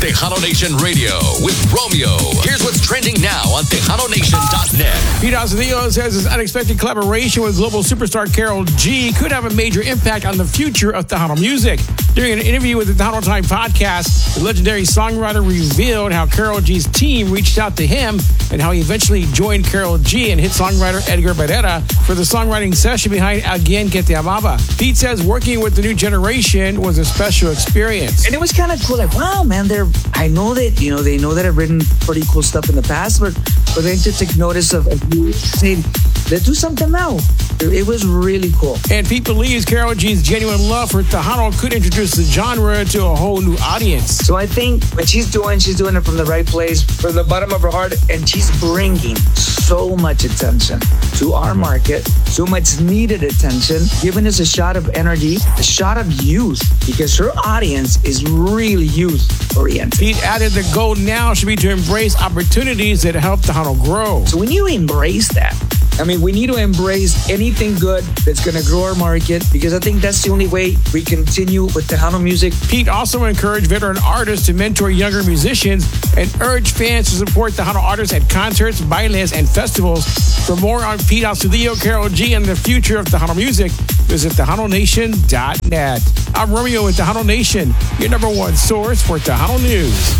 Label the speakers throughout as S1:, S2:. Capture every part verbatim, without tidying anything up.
S1: Tejano Nation Radio with Romeo. Here's what's trending now on Tejano Nation dot net.
S2: Pete Alcedillo says his unexpected collaboration with global superstar Karol G could have a major impact on the future of Tejano music. During an interview with the Tejano Time podcast, the legendary songwriter revealed how Karol G's team reached out to him and how he eventually joined Karol G and hit songwriter Edgar Barrera for the songwriting session behind Alguien Que Te Amaba. Pete says working with the new generation was a special experience.
S3: And it was kind of cool, like, wow, man, they're, I know that, you know, they know that I've written pretty cool stuff in the past, but for them to take notice of, of you saying, let's do something now. It was really cool.
S2: And Pete believes Karol G's genuine love for Tejano could introduce the genre to a whole new audience.
S3: So I think what she's doing, she's doing it from the right place, from the bottom of her heart, and she's bringing so much attention to our market, so much needed attention, giving us a shot of energy, a shot of youth, because her audience is really youth-oriented.
S2: Pete added the goal now should be to embrace opportunities that help Tejano grow.
S3: So when you embrace that, I mean, we need to embrace anything good that's going to grow our market, because I think that's the only way we continue with Tejano music.
S2: Pete also encouraged veteran artists to mentor younger musicians and urged fans to support Tejano artists at concerts, bailes, and festivals. For more on Pete Alcedillo, Karol G, and the future of Tejano music, visit Tejano Nation dot net. I'm Romeo with Tejano Nation, your number one source for Tejano news.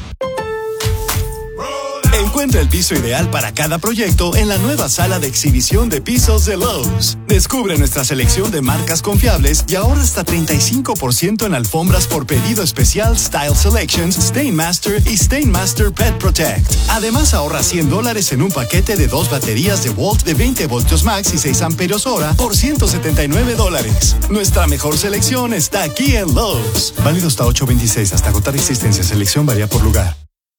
S4: Encuentra el piso ideal para cada proyecto en la nueva sala de exhibición de pisos de Lowe's. Descubre nuestra selección de marcas confiables y ahorra hasta treinta y cinco por ciento en alfombras por pedido especial Style Selections, Stainmaster y Stainmaster Pet Protect. Además, ahorra cien dólares en un paquete de dos baterías de Volt de veinte voltios max y seis amperios hora por ciento setenta y nueve dólares. Nuestra mejor selección está aquí en Lowe's. Válido hasta ocho veintiséis, hasta agotar existencia. Selección varía por lugar.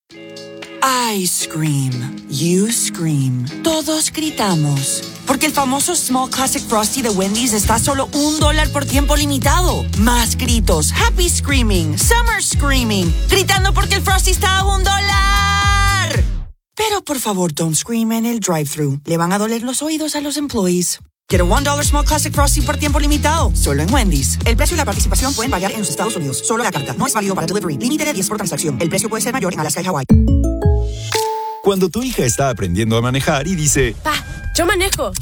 S5: I scream. You scream. Todos gritamos. Porque el famoso Small Classic Frosty de Wendy's está a solo un dólar por tiempo limitado. Más gritos. Happy screaming. Summer screaming. Gritando porque el Frosty está a un dólar. Pero por favor, don't scream en el drive-thru. Le van a doler los oídos a los employees. Get a one dollar Small Classic Frosty por tiempo limitado. Solo en Wendy's. El precio y la participación pueden variar en los Estados Unidos. Solo la carta. No es válido para delivery. Límite de diez por transacción. El precio puede ser mayor en Alaska y Hawái.
S6: Cuando tu hija está aprendiendo a manejar y dice...
S7: Pa, yo manejo.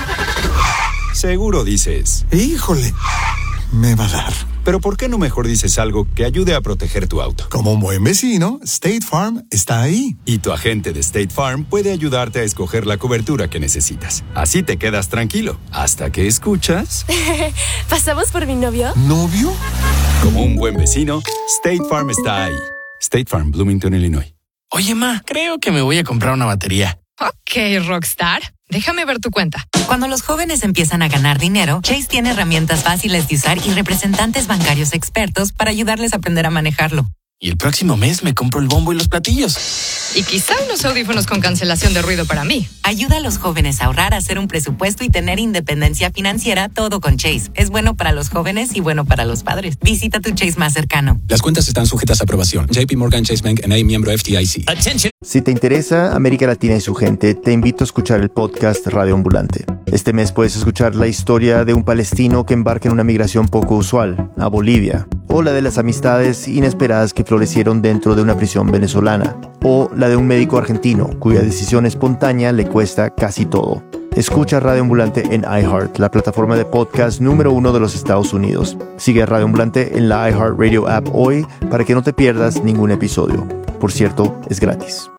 S6: Seguro dices...
S8: Híjole, me va a dar.
S6: Pero ¿por qué no mejor dices algo que ayude a proteger tu auto?
S8: Como un buen vecino, State Farm está ahí.
S6: Y tu agente de State Farm puede ayudarte a escoger la cobertura que necesitas. Así te quedas tranquilo, hasta que escuchas...
S7: ¿Pasamos por mi novio?
S8: ¿Novio?
S6: Como un buen vecino, State Farm está ahí. State Farm, Bloomington, Illinois.
S9: Oye, ma, creo que me voy a comprar una batería.
S10: Ok, Rockstar. Déjame ver tu cuenta.
S11: Cuando los jóvenes empiezan a ganar dinero, Chase tiene herramientas fáciles de usar y representantes bancarios expertos para ayudarles a aprender a manejarlo.
S9: Y el próximo mes me compro el bombo y los platillos.
S10: Y quizá unos audífonos con cancelación de ruido para mí.
S11: Ayuda a los jóvenes a ahorrar, a hacer un presupuesto y tener independencia financiera, todo con Chase. Es bueno para los jóvenes y bueno para los padres. Visita tu Chase más cercano.
S12: Las cuentas están sujetas a aprobación. J P Morgan Chase Bank N A, miembro F D I C.
S13: Attention. Si te interesa América Latina y su gente, te invito a escuchar el podcast Radio Ambulante. Este mes puedes escuchar la historia de un palestino que embarca en una migración poco usual, a Bolivia, o la de las amistades inesperadas que florecieron dentro de una prisión venezolana, o la de un médico argentino cuya decisión espontánea le cuesta casi todo. Escucha Radio Ambulante en iHeart, la plataforma de podcast número uno de los Estados Unidos. Sigue a Radio Ambulante en la iHeartRadio app hoy para que no te pierdas ningún episodio. Por cierto, es gratis.